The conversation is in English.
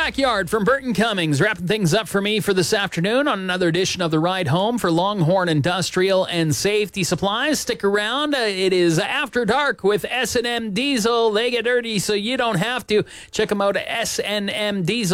Backyard from Burton Cummings, wrapping things up for me for this afternoon on another edition of The Ride Home for Longhorn Industrial and Safety Supplies. Stick around. It is After Dark with S&M Diesel. They get dirty so you don't have to. Check them out at snmdiesel.com.